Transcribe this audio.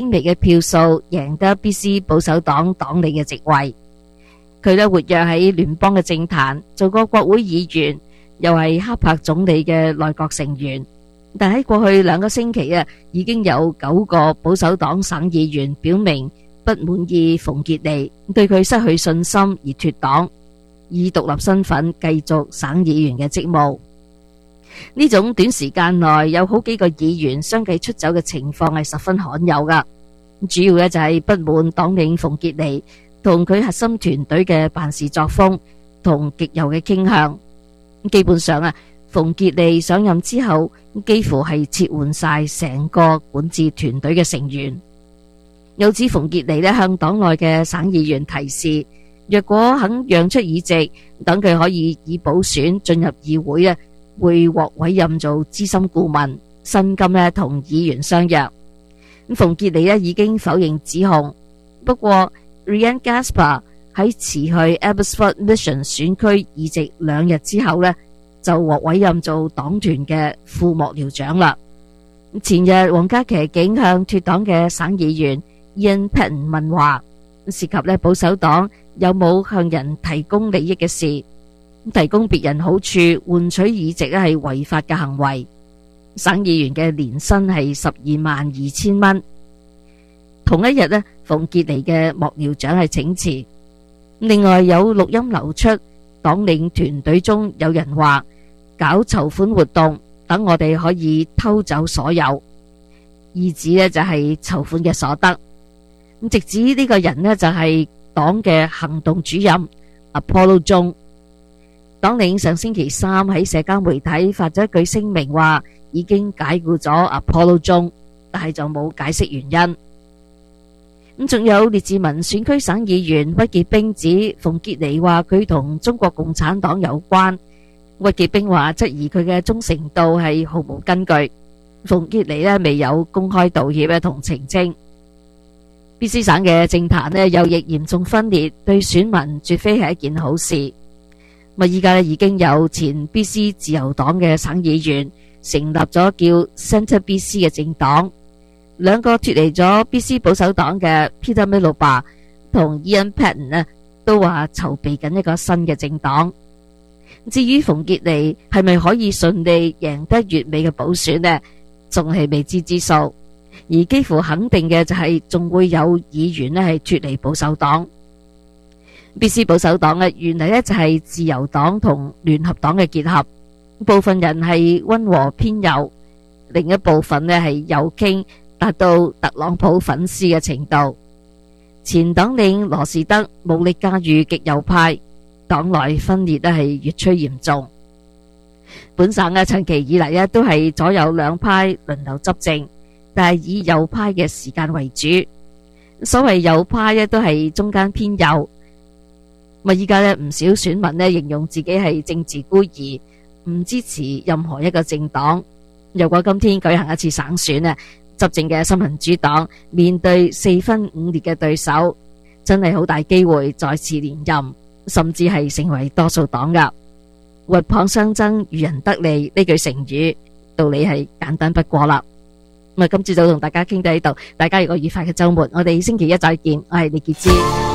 輕微嘅票數贏得 BC 保守黨黨理嘅席位。佢咧活躍喺聯邦嘅政壇，做過國會議員，又係哈柏總理嘅內閣成員。但喺過去2個星期已經有9個保守黨省議員表明不滿意馮傑尼，對佢失去信心而脫黨，以獨立身份繼續省議員嘅職務。呢種短時間內有好幾個議員相繼出走嘅情況係十分罕有噶。主要就係不滿黨領馮傑尼同佢核心團隊嘅辦事作風同極右嘅傾向。基本上馮傑尼上任之後幾乎係撤換晒成個管治團隊嘅成員。有指馮傑尼向黨內嘅省議員提示，若果肯讓出議席，等佢可以以補選進入議會會獲委任做資深顧問，薪金同議員相若。馮傑尼已經否認指控，不過 Ryan Gaspar 喺辭去 Abbotsford Mission 選區議席2日之後就獲委任做黨團嘅副幕僚長啦。前日皇家騎警向脫黨嘅省議員 Ian Paton 問話，涉及保守黨有冇向人提供利益嘅事，提供別人好處換取議席係違法嘅行為。省議員嘅年薪係122000蚊。同一日馮傑尼嘅幕僚長係請辭。另外有錄音流出，黨領團隊中有人話搞籌款活動，等我哋可以偷走所有，意指就係籌款嘅所得。直指呢個人就係黨嘅行動主任 Apollo 中。黨領上星期3喺社交媒體發咗一句聲明，話已經解僱咗 Apollo 中，但係就冇解釋原因。仲有列治文選區省議員屈傑冰指馮傑尼話佢同中國共產黨有關。屈傑冰話質疑佢嘅忠誠度係毫無根據。馮傑尼未有公開道歉同澄清。BC 省嘅政壇右翼嚴重分裂，對選民絕非係一件好事。依家已經有前 BC 自由黨嘅省議員成立咗叫 Centre BC 嘅政黨。2個脫離咗 BC 保守黨嘅 Peter Miloba 同 Ian Paton 都話籌備緊一個新嘅政黨。至於馮傑尼係咪可以順利贏得月尾嘅補選仲係未知之數。而幾乎肯定嘅就係仲會有議員係脫離保守黨。BC 保守黨原嚟就係自由黨同聯合黨嘅結合，部分人係溫和偏右，另一部分係右傾，達到特朗普粉絲嘅程度。前黨領羅士德武力駕馭極右派，黨內分裂係越趨嚴重。本省長期以嚟都係左右兩派輪流執政，但係以右派嘅時間為主。所謂右派都係中間偏右。依家唔少選民形容自己係政治孤兒，唔支持任何一個政黨。如果今天舉行一次省選執政嘅新民主黨面對4分5裂嘅對手，真係好大機會再次連任，甚至係成為多數黨噶。鷸蚌相爭，漁人得利，呢句成語道理係簡單不過啦。今朝早同大家傾到呢度，大家有個愉快嘅周末，我哋星期一再見。我係李潔芝。